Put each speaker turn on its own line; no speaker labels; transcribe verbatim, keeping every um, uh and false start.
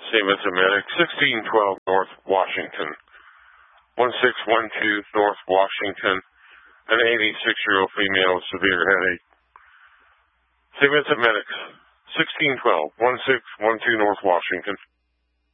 Saint Vincent Medic, sixteen twelve North Washington, one six one two North Washington, an eighty-six-year-old female with severe headache. Saint Vincent Medic, sixteen twelve, one six one two North Washington.